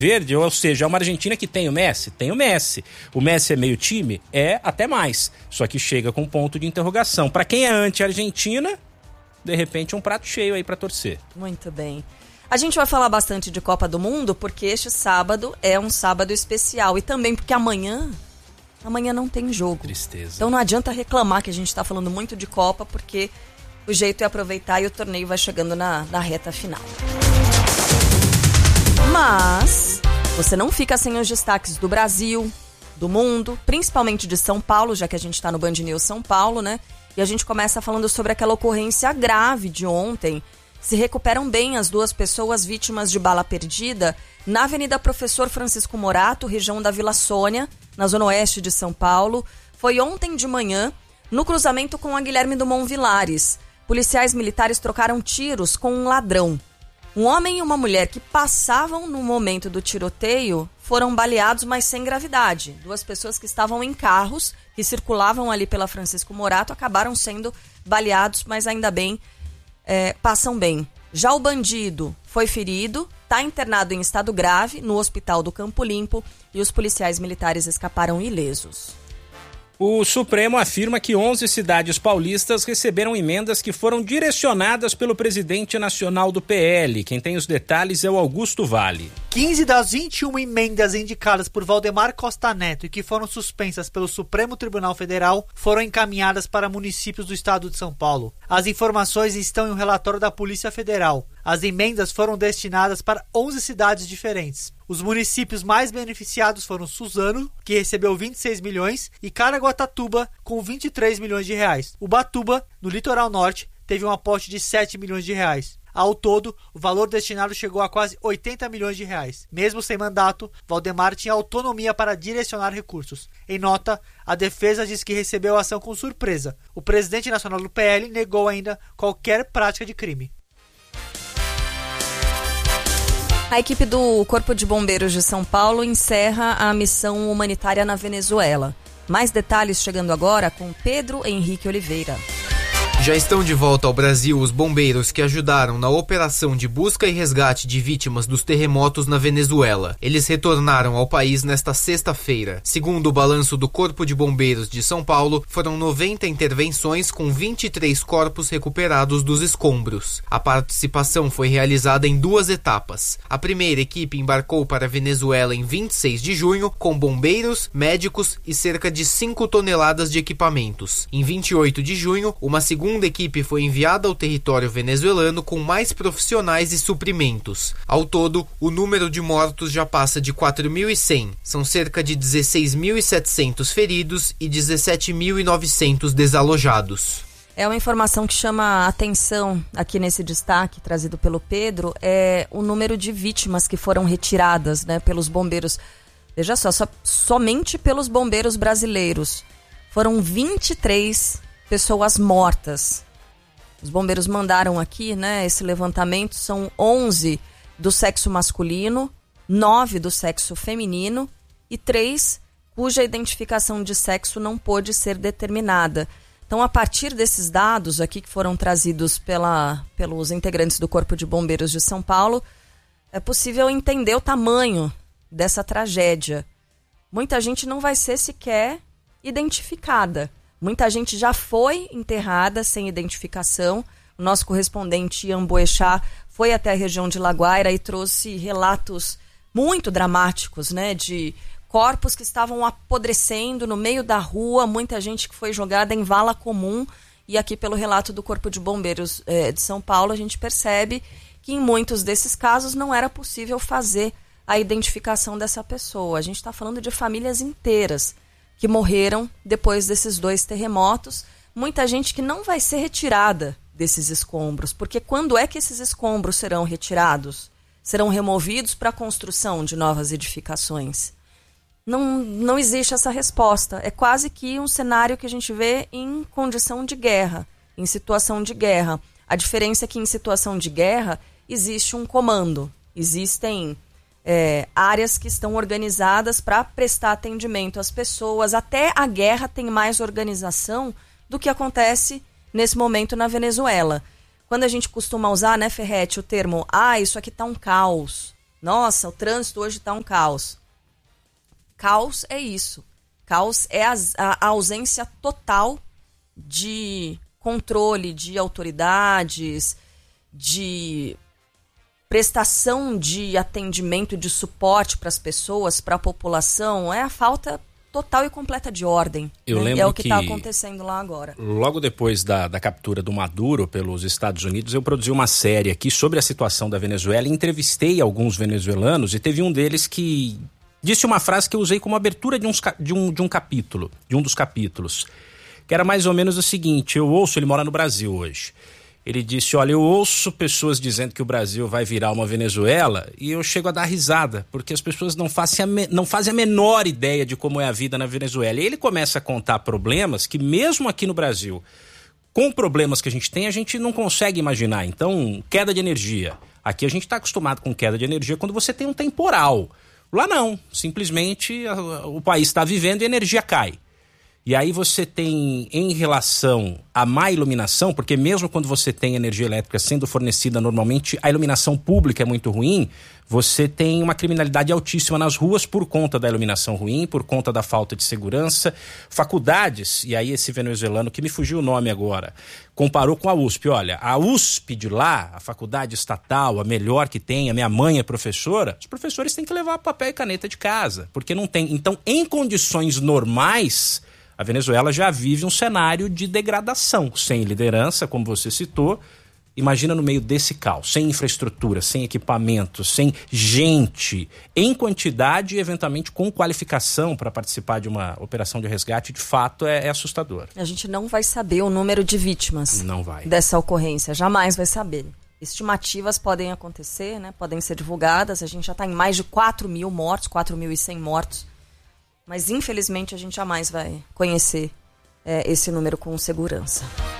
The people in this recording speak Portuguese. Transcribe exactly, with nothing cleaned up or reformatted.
Verde, ou seja, é uma Argentina que tem o Messi? Tem o Messi. O Messi é meio time? É, até mais. Só que chega com ponto de interrogação. Para quem é anti-Argentina, de repente um prato cheio aí para torcer. Muito bem. A gente vai falar bastante de Copa do Mundo porque este sábado é um sábado especial. E também porque amanhã, amanhã não tem jogo. Tristeza. Então não adianta reclamar que a gente está falando muito de Copa, porque o jeito é aproveitar e o torneio vai chegando na, na reta final. Mas você não fica sem os destaques do Brasil, do mundo, principalmente de São Paulo, já que a gente está no Band News São Paulo, né? E a gente começa falando sobre aquela ocorrência grave de ontem. Se recuperam bem as duas pessoas vítimas de bala perdida na Avenida Professor Francisco Morato, região da Vila Sônia, na zona oeste de São Paulo. Foi ontem de manhã, no cruzamento com a Guilherme Dumont Vilares. Policiais militares trocaram tiros com um ladrão. Um homem e uma mulher que passavam no momento do tiroteio foram baleados, mas sem gravidade. Duas pessoas que estavam em carros, que circulavam ali pela Francisco Morato, acabaram sendo baleados, mas ainda bem, é, passam bem. Já o bandido foi ferido, está internado em estado grave no hospital do Campo Limpo e os policiais militares escaparam ilesos. O Supremo afirma que onze cidades paulistas receberam emendas que foram direcionadas pelo presidente nacional do P L. Quem tem os detalhes é o Augusto Vale. quinze das vinte e uma emendas indicadas por Valdemar Costa Neto e que foram suspensas pelo Supremo Tribunal Federal foram encaminhadas para municípios do estado de São Paulo. As informações estão em um relatório da Polícia Federal. As emendas foram destinadas para onze cidades diferentes. Os municípios mais beneficiados foram Suzano, que recebeu vinte e seis milhões, e Caraguatatuba, com vinte e três milhões de reais. Ubatuba, no litoral norte, teve um aporte de sete milhões de reais. Ao todo, o valor destinado chegou a quase oitenta milhões de reais. Mesmo sem mandato, Valdemar tinha autonomia para direcionar recursos. Em nota, a defesa diz que recebeu a ação com surpresa. O presidente nacional do P L negou ainda qualquer prática de crime. A equipe do Corpo de Bombeiros de São Paulo encerra a missão humanitária na Venezuela. Mais detalhes chegando agora com Pedro Henrique Oliveira. Já estão de volta ao Brasil os bombeiros que ajudaram na operação de busca e resgate de vítimas dos terremotos na Venezuela. Eles retornaram ao país nesta sexta-feira. Segundo o balanço do Corpo de Bombeiros de São Paulo, foram noventa intervenções com vinte e três corpos recuperados dos escombros. A participação foi realizada em duas etapas. A primeira equipe embarcou para a Venezuela em vinte e seis de junho, com bombeiros, médicos e cerca de cinco toneladas de equipamentos. Em vinte e oito de junho, uma segunda A segunda equipe foi enviada ao território venezuelano com mais profissionais e suprimentos. Ao todo, o número de mortos já passa de quatro mil e cem. São cerca de dezesseis mil e setecentos feridos e dezessete mil e novecentos desalojados. É uma informação que chama a atenção aqui nesse destaque trazido pelo Pedro, é o número de vítimas que foram retiradas, né, pelos bombeiros. Veja só, só somente pelos bombeiros brasileiros. Foram vinte e três pessoas mortas. Os bombeiros mandaram aqui, né, esse levantamento, são onze do sexo masculino, nove do sexo feminino e três cuja identificação de sexo não pôde ser determinada. Então, a partir desses dados aqui que foram trazidos pela, pelos integrantes do Corpo de Bombeiros de São Paulo, é possível entender o tamanho dessa tragédia. Muita gente não vai ser sequer identificada. Muita gente já foi enterrada sem identificação. O nosso correspondente Ian Boechat foi até a região de Laguaira e trouxe relatos muito dramáticos, né, de corpos que estavam apodrecendo no meio da rua, muita gente que foi jogada em vala comum. E aqui pelo relato do Corpo de Bombeiros eh, de São Paulo, a gente percebe que em muitos desses casos não era possível fazer a identificação dessa pessoa. A gente está falando de famílias inteiras que morreram depois desses dois terremotos. Muita gente que não vai ser retirada desses escombros, porque quando é que esses escombros serão retirados? Serão removidos para a construção de novas edificações? Não, não existe essa resposta. É quase que um cenário que a gente vê em condição de guerra, em situação de guerra. A diferença é que em situação de guerra existe um comando, existem É, áreas que estão organizadas para prestar atendimento às pessoas. Até a guerra tem mais organização do que acontece nesse momento na Venezuela. Quando a gente costuma usar, né, Ferretti, o termo, ah, isso aqui tá um caos. Nossa, o trânsito hoje está um caos. Caos é isso. Caos é a, a ausência total de controle de autoridades, de prestação de atendimento, de suporte para as pessoas, para a população. É a falta total e completa de ordem. Eu né? lembro É o que está que acontecendo lá agora. Logo depois da, da captura do Maduro pelos Estados Unidos, eu produzi uma série aqui sobre a situação da Venezuela e entrevistei alguns venezuelanos e teve um deles que disse uma frase que eu usei como abertura de, uns, de, um, de um capítulo, de um dos capítulos, que era mais ou menos o seguinte: eu ouço, ele mora no Brasil hoje, ele disse, olha, eu ouço pessoas dizendo que o Brasil vai virar uma Venezuela e eu chego a dar risada, porque as pessoas não fazem, a me, não fazem a menor ideia de como é a vida na Venezuela. E ele começa a contar problemas que mesmo aqui no Brasil, com problemas que a gente tem, a gente não consegue imaginar. Então, queda de energia. Aqui a gente está acostumado com queda de energia quando você tem um temporal. Lá não, simplesmente a, o país está vivendo e a energia cai. E aí você tem, em relação à má iluminação, porque mesmo quando você tem energia elétrica sendo fornecida normalmente, a iluminação pública é muito ruim, você tem uma criminalidade altíssima nas ruas por conta da iluminação ruim, por conta da falta de segurança. Faculdades, e aí esse venezuelano, que me fugiu o nome agora, comparou com a U S P. Olha, a U S P de lá, a faculdade estatal, a melhor que tem, a minha mãe é professora, os professores têm que levar papel e caneta de casa, porque não tem. Então, em condições normais, a Venezuela já vive um cenário de degradação, sem liderança, como você citou. Imagina no meio desse caos, sem infraestrutura, sem equipamento, sem gente, em quantidade e eventualmente com qualificação para participar de uma operação de resgate, de fato é, é assustador. A gente não vai saber o número de vítimas não vai. dessa ocorrência, jamais vai saber. Estimativas podem acontecer, né? Podem ser divulgadas, a gente já está em mais de quatro mil mortos, quatro mil e cem mortos. Mas, infelizmente, a gente jamais vai conhecer é, esse número com segurança.